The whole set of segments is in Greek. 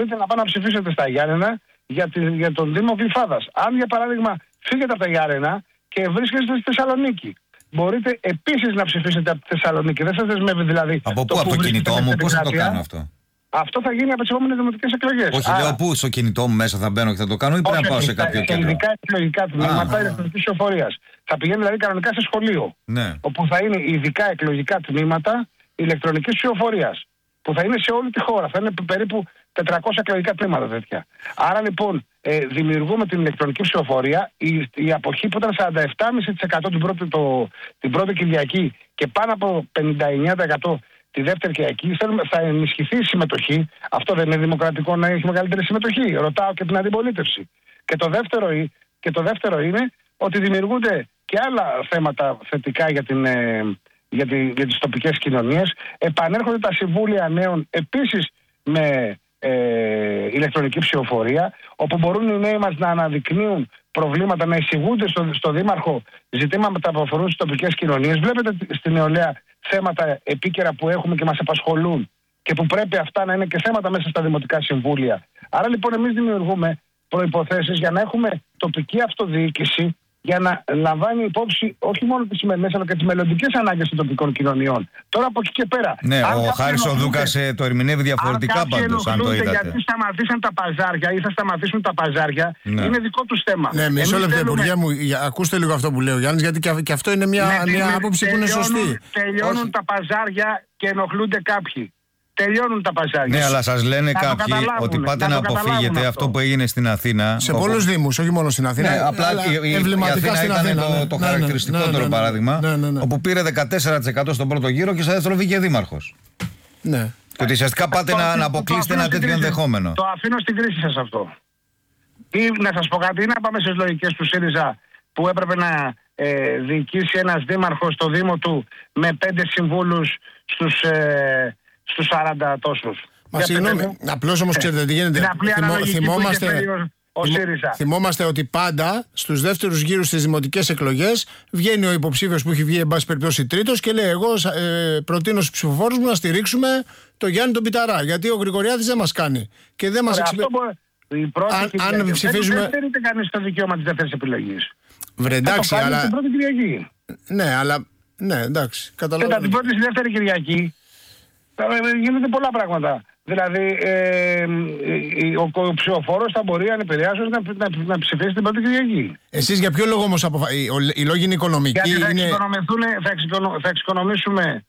μπορείτε να πάτε να ψηφίσετε στα Γιάννενα για τον Δήμο Γλυφάδας. Αν για παράδειγμα φύγετε από τα Γιάννενα και βρίσκεστε στη Θεσσαλονίκη, μπορείτε επίσης να ψηφίσετε από τη Θεσσαλονίκη. Δεν σας δεσμεύει δηλαδή. Από πού, από το κινητό μου, πώς θα το κάνω αυτό? Αυτό θα γίνει από τις επόμενες δημοτικές εκλογές. Όχι, λέω πού στο κινητό μου μέσα θα μπαίνω και θα το κάνω ή πρέπει να πάω σε κάποιο κέντρο? Ειδικά εκλογικά τμήματα ηλεκτρονικής ψηφοφορίας. Θα πηγαίνει δηλαδή κανονικά σε σχολείο. Ναι. Όπου θα είναι ειδικά εκλογικά τμήματα ηλεκτρονικής ψηφοφορίας. Που θα είναι σε όλη τη χώρα. Θα είναι περίπου 400 εκλογικά τμήματα τέτοια. Άρα λοιπόν δημιουργούμε την ηλεκτρονική ψηφοφορία. Η αποχή που ήταν 47,5% την πρώτη Κυριακή και πάνω από 59% τη δεύτερη Κυριακή, θα ενισχυθεί η συμμετοχή. Αυτό δεν είναι δημοκρατικό να έχει μεγαλύτερη συμμετοχή? Ρωτάω και την αντιπολίτευση. Και το δεύτερο είναι ότι δημιουργούνται και άλλα θέματα θετικά για τις τοπικές κοινωνίες. Επανέρχονται τα συμβούλια νέων επίσης με ηλεκτρονική ψηφοφορία, όπου μπορούν οι νέοι μας να αναδεικνύουν προβλήματα, να εισηγούνται στο Δήμαρχο ζητήματα που αφορούν στις τοπικές κοινωνίες. Βλέπετε στην νεολαία θέματα επίκαιρα που έχουμε και μας απασχολούν και που πρέπει αυτά να είναι και θέματα μέσα στα δημοτικά συμβούλια. Άρα λοιπόν εμείς δημιουργούμε προϋποθέσεις για να έχουμε τοπική αυτοδιοίκηση, για να λαμβάνει υπόψη όχι μόνο τις σημερινές αλλά και τις μελλοντικές ανάγκες των τοπικών κοινωνιών. Τώρα από εκεί και πέρα. Ναι, ο Χάρης ο Δούκας το ερμηνεύει διαφορετικά πάντως, αν το είδατε. Γιατί σταματήσαν τα παζάρια ή θα σταματήσουν τα παζάρια, είναι δικό τους θέμα. Ναι, μισό λεπτό, Υπουργέ μου, ακούστε λίγο αυτό που λέει ο Γιάννης, γιατί και αυτό είναι μια άποψη που είναι σωστή. Τελειώνουν τα παζάρια και ενοχλούνται κάποιοι. Τελειώνουν τα παζάρια. Ναι, αλλά σας λένε κάποιοι ότι πάτε να αποφύγετε αυτό που έγινε στην Αθήνα. Σε πολλούς δήμους, όχι μόνο στην Αθήνα. Ναι, απλά η Αθήνα ήταν το χαρακτηριστικότερο παράδειγμα, όπου πήρε 14% στον πρώτο γύρο και στο δεύτερο βγήκε δήμαρχος. Ναι. Και ότι ουσιαστικά πάτε να αποκλείσετε ένα τέτοιο ενδεχόμενο. Το αφήνω στην κρίση σας αυτό. Ή να σας πω κάτι, ή να πάμε στις λογικές του ΣΥΡΙΖΑ που έπρεπε να διοικήσει ένας δήμαρχος στο Δήμο του με 5 συμβούλους στους 40 τόσους. Μα συγγνώμη, απλώς όμως ξέρετε τι γίνεται. Θυμόμαστε ότι πάντα στους δεύτερους γύρους στις δημοτικές εκλογές βγαίνει ο υποψήφιος που έχει βγει εν πάση περιπτώσει τρίτος και λέει: εγώ προτείνω στους ψηφοφόρους μου να στηρίξουμε το Γιάννη τον Πιταρά. Γιατί ο Γρηγοριάδης δεν μας κάνει. Και δεν μας εξυπηρετεί. Αν ψηφίζουμε. Δεν θέλετε κανείς το δικαίωμα της δεύτερης επιλογής. Εντάξει, αλλά. Την πρώτη Κυριακή. Ναι, αλλά. Ναι, εντάξει. Κατά την πρώτη στη δεύτερη Κυριακή γίνονται πολλά πράγματα. Δηλαδή, ο ψηφοφόρος θα μπορεί ανεπηρέαστος να ψηφίσει την πρώτη Κυριακή. Εσείς για ποιο λόγο όμως οι λόγοι είναι οικονομικοί? Γιατί θα εξοικονομήσουμε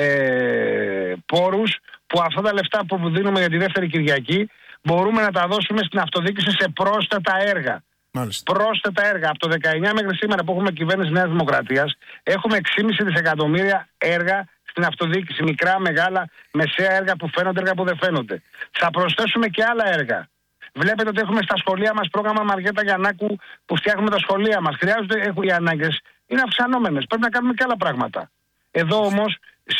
πόρους που αυτά τα λεφτά που δίνουμε για τη δεύτερη Κυριακή μπορούμε να τα δώσουμε στην αυτοδιοίκηση σε πρόσθετα έργα. Μάλιστα. Πρόσθετα έργα. Από το 19 μέχρι σήμερα που έχουμε κυβέρνηση Νέας Δημοκρατίας, έχουμε 6,5 δισεκατομμύρια έργα στην αυτοδιοίκηση. Μικρά, μεγάλα, μεσαία έργα που φαίνονται, έργα που δεν φαίνονται. Θα προσθέσουμε και άλλα έργα. Βλέπετε ότι έχουμε στα σχολεία μας πρόγραμμα Μαριέτα Γιαννάκου που φτιάχνουμε τα σχολεία μας. Χρειάζονται, οι ανάγκες είναι αυξανόμενες. Πρέπει να κάνουμε και άλλα πράγματα. Εδώ όμως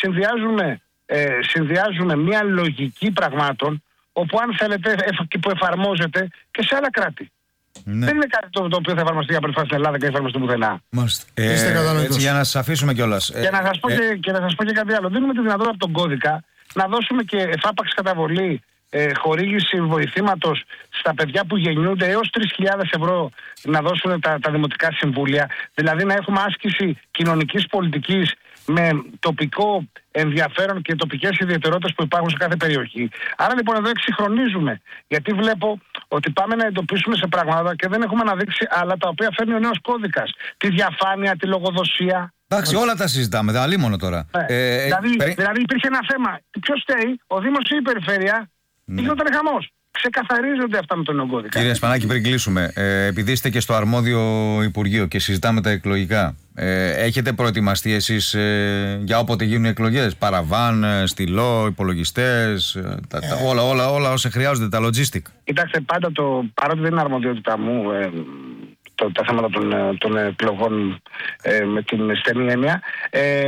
συνδυάζουμε μια λογική πραγμάτων, όπου αν θέλετε που εφαρμόζεται και σε άλλα κράτη. Ναι. Δεν είναι κάτι το οποίο θα εφαρμοστεί για πρώτη φορά στην Ελλάδα και θα εφαρμοστεί πουθενά. Έτσι, για να σας αφήσουμε κιόλας. Και να σας πω και κάτι άλλο. Δίνουμε τη δυνατότητα από τον κώδικα να δώσουμε και εφάπαξ καταβολή χορήγηση βοηθήματος στα παιδιά που γεννιούνται έως 3.000 ευρώ να δώσουν τα δημοτικά συμβούλια. Δηλαδή να έχουμε άσκηση κοινωνικής πολιτικής με τοπικό ενδιαφέρον και τοπικές ιδιαιτερότητες που υπάρχουν σε κάθε περιοχή. Άρα λοιπόν εδώ εξυγχρονίζουμε. Γιατί βλέπω ότι πάμε να εντοπίσουμε σε πράγματα και δεν έχουμε αναδείξει άλλα τα οποία φέρνει ο νέος κώδικας. Τη διαφάνεια, τη λογοδοσία. Εντάξει, όλα τα συζητάμε, δεν αλίμονο τώρα. Δηλαδή υπήρχε ένα θέμα. Ποιος φταίει, ο Δήμος ή η Περιφέρεια? Γινόταν χαμός. Ξεκαθαρίζονται αυτά με τον νέο κώδικα. Κύριε Σπανάκη, πριν κλείσουμε, επειδή είστε και στο αρμόδιο Υπουργείο και συζητάμε τα εκλογικά, έχετε προετοιμαστεί εσείς για όποτε γίνουν οι εκλογές? Παραβάν, στυλό, υπολογιστές, όλα όσα χρειάζονται, τα logistic. Κοιτάξτε, πάντα παρότι δεν είναι αρμοδιότητά μου τα θέματα των εκλογών με την στενή έννοια,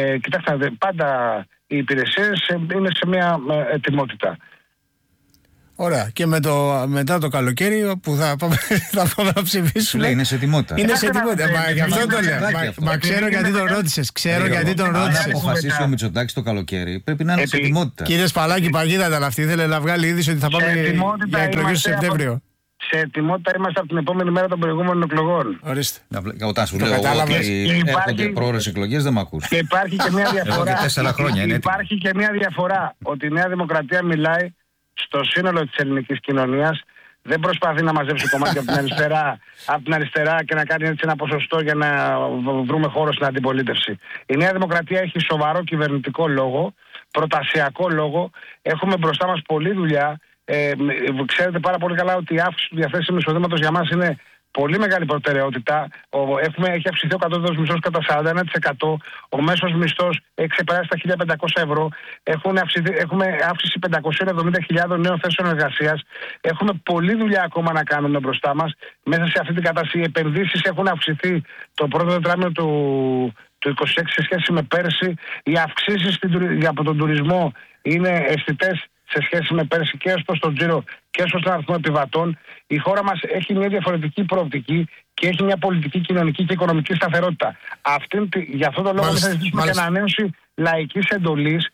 κοιτάξτε, πάντα οι υπηρεσίες είναι σε μια ετοιμότητα. Ωραία. Και μετά το καλοκαίρι που θα πάμε να ψηφίσουμε. Λέει, είναι σε ετοιμότητα. Είναι σε ετοιμότητα. Μα γι' αυτό το λέω. Μα ξέρω γιατί τον ρώτησες. Αν αποφασίσει ο Μητσοτάκης το καλοκαίρι, πρέπει να είναι σε ετοιμότητα. Κύριε Σπαλάκη, παγίδα ήταν αυτή. Ήθελε να βγάλει είδηση ότι θα πάμε για εκλογές το Σεπτέμβριο. Σε ετοιμότητα είμαστε από την επόμενη μέρα των προηγούμενων εκλογών. Ορίστε. Όταν σου λέω ότι έρχονται πρόορες εκλογές, δεν μ' ακούς. Και υπάρχει και μια διαφορά. Εδώ και 4 χρόνια είναι έτοιμο. Υπάρχει και μια διαφορά ότι η Νέα Δημοκρατία μιλάει στο σύνολο της ελληνικής κοινωνίας. Δεν προσπαθεί να μαζέψει κομμάτια από την αριστερά και να κάνει έτσι ένα ποσοστό για να βρούμε χώρο στην αντιπολίτευση. Η Νέα Δημοκρατία έχει σοβαρό κυβερνητικό λόγο, προτασιακό λόγο. Έχουμε μπροστά μας πολλή δουλειά. Ξέρετε πάρα πολύ καλά ότι η αύξηση του διαθέσιμου εισοδήματος για μας είναι πολύ μεγάλη προτεραιότητα. Έχει αυξηθεί ο κατώτατος μισθός κατά 41%. Ο μέσος μισθός έχει ξεπεράσει τα 1.500 ευρώ. Έχουμε αύξηση 570.000 νέων θέσεων εργασίας. Έχουμε πολλή δουλειά ακόμα να κάνουμε μπροστά μας. Μέσα σε αυτή την κατάσταση οι επενδύσεις έχουν αυξηθεί το πρώτο τετράμινο του 26 σε σχέση με πέρσι. Οι αυξήσεις από τον τουρισμό είναι αισθητές σε σχέση με πέρσι και ως τον τζίρο και ως τον αριθμό επιβατών. Η χώρα μας έχει μια διαφορετική προοπτική και έχει μια πολιτική, κοινωνική και οικονομική σταθερότητα. Γι' αυτό το λόγο θα ζητήσουμε και ανανέωση λαϊκής εντολής.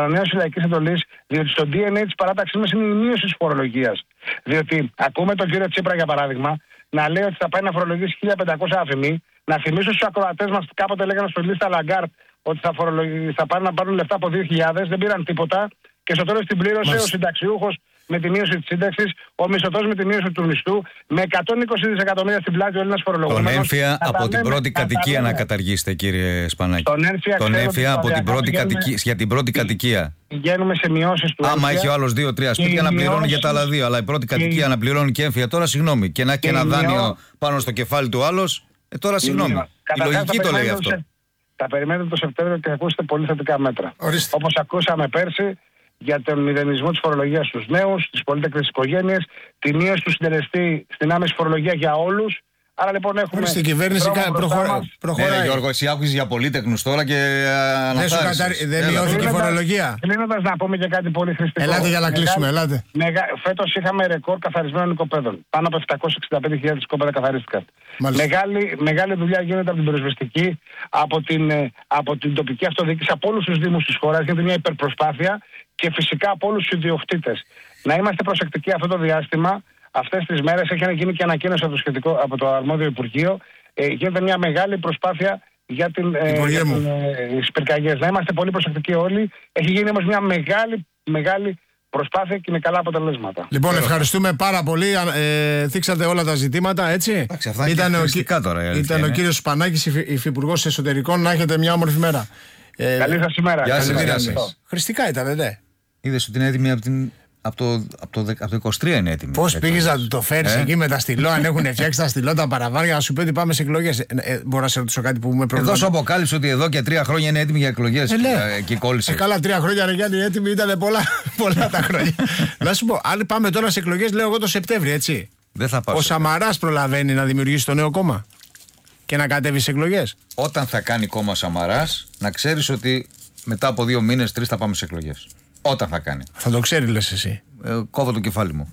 Διότι στο DNA της παράταξής μας είναι η μείωση της φορολογίας. Διότι ακούμε τον κύριο Τσίπρα, για παράδειγμα, να λέει ότι θα πάει να φορολογήσει 1.500 αφημί. Να θυμίσω στους ακροατές μας, κάποτε λέγανε στο Λίστα Λαγκάρτ ότι θα πάνε να πάρουν λεφτά από 2.000, δεν πήραν τίποτα. Και στο τέλος την πλήρωσε ο συνταξιούχος με τη μείωση της σύνταξης, ο μισθωτός με τη μείωση του μισθού, με 120 δισεκατομμύρια στην πλάτη ο Έλληνας φορολογούμενος. Τον έμφυα από την πρώτη κατοικία να καταργήσετε, κύριε Σπανάκη. Τον έμφυα από την πρώτη κατοικία, για την πρώτη κατοικία. Πηγαίνουμε σε μειώσεις του έμφυα. Άμα έχει ο άλλος 2-3 σπίτια να πληρώνει για τα άλλα 2, αλλά η πρώτη κατοικία να πληρώνει και έμφυα. Τώρα συγγνώμη. Και να έχει ένα δάνειο πάνω στο κεφάλι του άλλος. Τώρα συγγνώμη. Η λογική το λέει αυτό. Τα περιμένετε το Σεπτέμβριο και θα ακούσετε πολύ θετικά μέτρα. Όπως ακούσαμε πέρσι για τον μηδενισμό της φορολογίας στους νέους, στις πολύτεκνες οικογένειες, τη μείωση του συντελεστή στην άμεση φορολογία για όλους. Άρα λοιπόν έχουμε. Στην κυβέρνηση προχωράει. Ναι, Γιώργο, εσύ άκουσες για πολύτεκνους τώρα και αναφέρεσαι. Δεν μειώθηκε η φορολογία. Κλείνοντας να πούμε και κάτι πολύ χρηστικό. Ελάτε για να κλείσουμε, ελάτε. Φέτος είχαμε ρεκόρ καθαρισμένων οικοπαίδων. Πάνω από 765.000 οικοπαίδα καθαρίστηκαν. Μεγάλη δουλειά γίνεται από την πυροσβεστική, από την τοπική αυτοδιοίκηση, από όλους τους δήμους της χώρας. Γίνεται μια υπερπροσπάθεια και φυσικά από όλους τους ιδιοκτήτες. Να είμαστε προσεκτικοί αυτό το διάστημα. Αυτές τις μέρες έχει γίνει και ανακοίνωση από το αρμόδιο Υπουργείο. Γίνεται μια μεγάλη προσπάθεια για τις πυρκαγιές. Να είμαστε πολύ προσεκτικοί όλοι. Έχει γίνει όμως μια μεγάλη προσπάθεια και με καλά αποτελέσματα. Λοιπόν, ευχαριστούμε πάρα πολύ. Θίξατε όλα τα ζητήματα, έτσι. Ήταν ο κύριος Σπανάκης, υφυπουργός εσωτερικών. Να έχετε μια όμορφη μέρα. Καλή σας ημέρα. Γεια σας. Χρηστικά ήταν, ναι. Είδες ότι είναι έτοιμη από το 23 είναι έτοιμη. Πώς πήγες να το φέρεις εκεί με τα στυλό, αν έχουν φτιάξει τα στυλό, τα παραβάρια, να σου πει ότι πάμε σε εκλογές. Μπορώ να σε ρωτήσω κάτι που με προβλέπει. Εδώ σου αποκάλυψε ότι εδώ και 3 χρόνια είναι έτοιμη για εκλογές. Και κόλλησε. Καλά, 3 χρόνια, ρε Γιάννη, έτοιμη ήταν πολλά τα χρόνια. Να σου πω, αν πάμε τώρα σε εκλογές, λέω εγώ το Σεπτέμβρη, έτσι. Δεν θα πάω. Ο Σαμαράς προλαβαίνει να δημιουργήσει το νέο κόμμα και να κατέβει σε εκλογές. Όταν θα κάνει κόμμα Σαμαράς, να ξέρεις ότι μετά από 2 μήνες, 3 θα πάμε σε εκλογές. Όταν θα κάνει. Θα το ξέρει, λες εσύ. Κόβω το κεφάλι μου.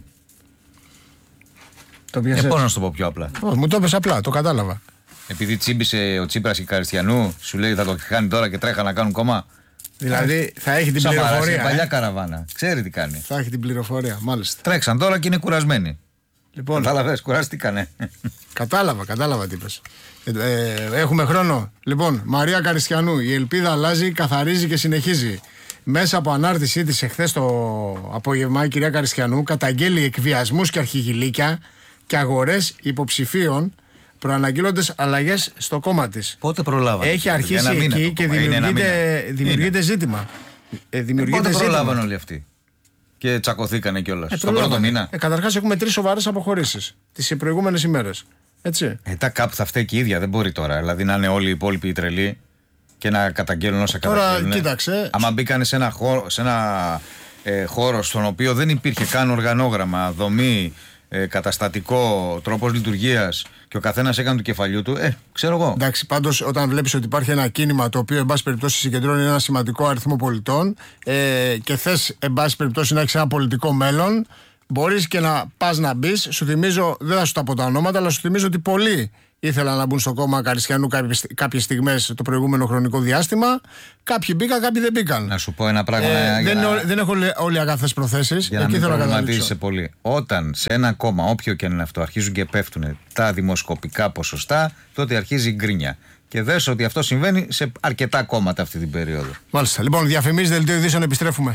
Το πιάσες. Πώς να σου το πω πιο απλά. Μου το είπες απλά, το κατάλαβα. Επειδή τσίμπησε ο Τσίπρας και Καριστιανού, σου λέει θα το κάνει τώρα και τρέχα να κάνουν κόμμα. Δηλαδή θα έχει την πληροφορία. Είναι παλιά καραβάνα. Ξέρει τι κάνει. Θα έχει την πληροφορία, μάλιστα. Τρέξαν τώρα και είναι κουρασμένοι. Λοιπόν, κατάλαβες, κουράστηκανε. Κατάλαβα τι είπες. Έχουμε χρόνο. Λοιπόν, Μαρία Καριστιανού, η ελπίδα αλλάζει, καθαρίζει και συνεχίζει. Μέσα από ανάρτησή της εχθές το απόγευμα, η κυρία Καριστιανού καταγγέλει εκβιασμούς και αρχιγυλίκια και αγορές υποψηφίων προαναγγείλοντας αλλαγές στο κόμμα της. Πότε προλάβανε? Έχει αρχίσει εκεί και δημιουργείται ζήτημα. Πότε προλάβανε όλοι αυτοί και τσακωθήκανε κιόλας? Στον πρώτο μήνα. Καταρχάς έχουμε 3 σοβαρές αποχωρήσεις τις προηγούμενες ημέρες. Έτσι. Κάπου θα φταίει και η ίδια, δεν μπορεί τώρα. Δηλαδή να είναι όλοι οι υπόλοιποι τρελοί και να καταγγέλνουν όσα καταγγέλνουν. Τώρα κοίταξε. Άμα μπήκανε σε ένα χώρο στον οποίο δεν υπήρχε καν οργανόγραμμα, δομή, καταστατικό, τρόπος λειτουργίας και ο καθένας έκανε του κεφαλιού του, ξέρω εγώ. Εντάξει, πάντως όταν βλέπεις ότι υπάρχει ένα κίνημα το οποίο εν πάση περιπτώσει συγκεντρώνει ένα σημαντικό αριθμό πολιτών και θες εν πάση περιπτώσει να έχεις ένα πολιτικό μέλλον, μπορείς και να πας να μπεις. Σου θυμίζω, δεν θα σου τα πω τα ονόματα, αλλά σου θυμίζω ότι πολλοί ήθελαν να μπουν στο κόμμα Καριστιανού κάποιες στιγμές το προηγούμενο χρονικό διάστημα. Κάποιοι μπήκαν, κάποιοι δεν μπήκαν. Να σου πω ένα πράγμα. Δεν έχω όλοι αγαθές προθέσεις. Για να μην προβληματίζεσαι πολύ. Όταν σε ένα κόμμα, όποιο και είναι αυτό, αρχίζουν και πέφτουν τα δημοσκοπικά ποσοστά, τότε αρχίζει η γκρίνια. Και δες ότι αυτό συμβαίνει σε αρκετά κόμματα αυτή την περίοδο. Μάλιστα. Λοιπόν, διαφημίσεις, δελτίο ειδήσεων, επιστρέφουμε.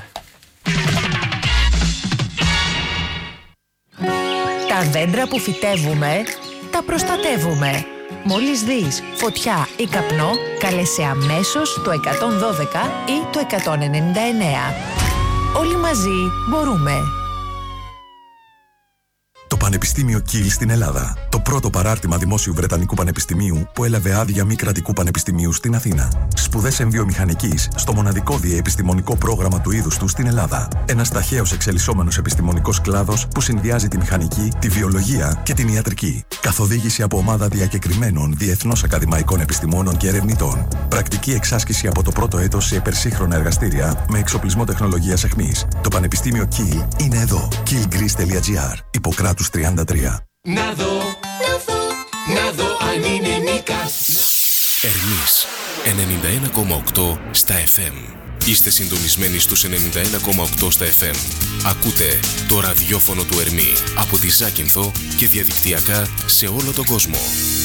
Τα δέντρα που φυτεύουμε, τα προστατεύουμε. Μόλις δεις φωτιά ή καπνό, καλέσαι αμέσως το 112 ή το 199. Όλοι μαζί μπορούμε. Το Πανεπιστήμιο Κιλ στην Ελλάδα. Το πρώτο παράρτημα δημόσιου Βρετανικού Πανεπιστημίου που έλαβε άδεια μη κρατικού πανεπιστημίου στην Αθήνα. Σπουδές εμβιομηχανικής στο μοναδικό διεπιστημονικό πρόγραμμα του είδους του στην Ελλάδα. Ένας ταχαίως εξελισσόμενος επιστημονικός κλάδος που συνδυάζει τη μηχανική, τη βιολογία και την ιατρική. Καθοδήγηση από ομάδα διακεκριμένων διεθνώς ακαδημαϊκών επιστημόνων και ερευνητών. Πρακτική εξάσκηση από το πρώτο έτος σε υπερσύγχρονα εργαστήρια με εξοπλισμό τεχνολογίας εχμής. Το Πανεπιστήμιο Κιλ είναι εδώ. killgreece.gr. Ιπποκράτους 33. Να δω αν είναι Νίκας. Ερμής 91,8 στα FM. Είστε συντονισμένοι στους 91,8 στα FM. Ακούτε το ραδιόφωνο του Ερμή από τη Ζάκυνθο και διαδικτυακά σε όλο τον κόσμο.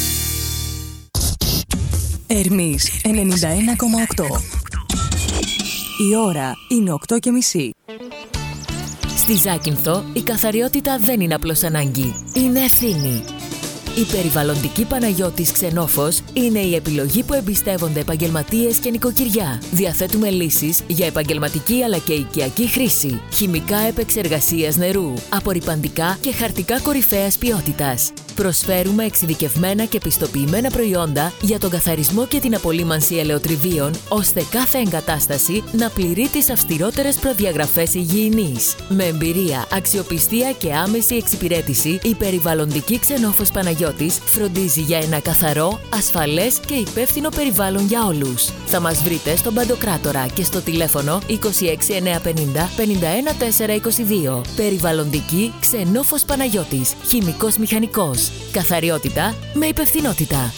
Ερμής 91,8. Η ώρα είναι 8:30. Στη Ζάκυνθο η καθαριότητα δεν είναι απλώς ανάγκη, είναι ευθύνη. Η περιβαλλοντική Παναγιώτης Ξενόφος είναι η επιλογή που εμπιστεύονται επαγγελματίες και νοικοκυριά. Διαθέτουμε λύσεις για επαγγελματική αλλά και οικιακή χρήση. Χημικά επεξεργασίας νερού, απορρυπαντικά και χαρτικά κορυφαίας ποιότητας. Προσφέρουμε εξειδικευμένα και πιστοποιημένα προϊόντα για τον καθαρισμό και την απολύμανση ελαιοτριβίων, ώστε κάθε εγκατάσταση να πληρεί τις αυστηρότερες προδιαγραφές υγιεινής. Με εμπειρία, αξιοπιστία και άμεση εξυπηρέτηση, η περιβαλλοντική Ξενόφος Παναγιώτης φροντίζει για ένα καθαρό, ασφαλές και υπεύθυνο περιβάλλον για όλους. Θα μας βρείτε στον Παντοκράτορα και στο τηλέφωνο 26950 51422. Περιβαλλοντική Ξενόφος Παναγιώτης, χημικός μηχανικός. Καθαριότητα με υπευθυνότητα.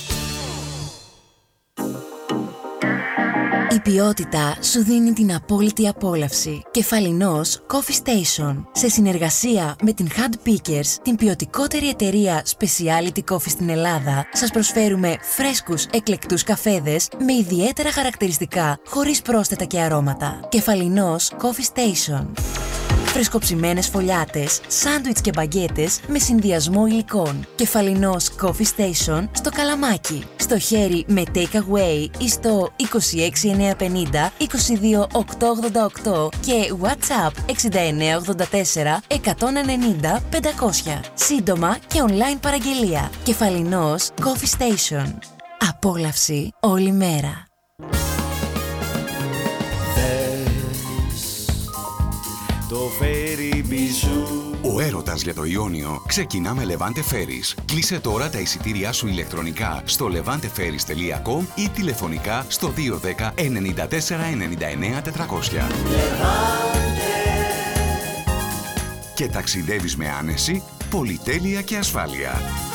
Η ποιότητα σου δίνει την απόλυτη απόλαυση. Κεφαλινός Coffee Station. Σε συνεργασία με την Hand Pickers, την ποιοτικότερη εταιρεία Specialty Coffee στην Ελλάδα, σας προσφέρουμε φρέσκους, εκλεκτούς καφέδες με ιδιαίτερα χαρακτηριστικά, χωρίς πρόσθετα και αρώματα. Κεφαλινός Coffee Station. Φρεσκοψημένες φωλιάτες, σάντουιτς και μπαγκέτες με συνδυασμό υλικών. Κεφαλινός Coffee Station στο Καλαμάκι. Στο χέρι με take away ή στο 26950 22888 και WhatsApp 6984 190 500. Σύντομα και online παραγγελία. Κεφαλινός Coffee Station. Απόλαυση όλη μέρα. Ο έρωτας για το Ιόνιο ξεκινά με Levante Ferries. Κλείσε τώρα τα εισιτήριά σου ηλεκτρονικά στο levanteferries.com ή τηλεφωνικά στο 210 94 99 400. Και ταξιδεύεις με άνεση, πολυτέλεια και ασφάλεια.